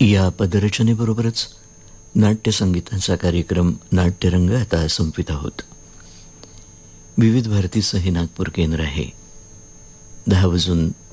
या पदरचनेबरोबरच नाट्यसंगीताचा कार्यक्रम नाट्यरंग आता संपित आहोत. विविध भारतीचं हे नागपूर केंद्र आहे. 10 वाजून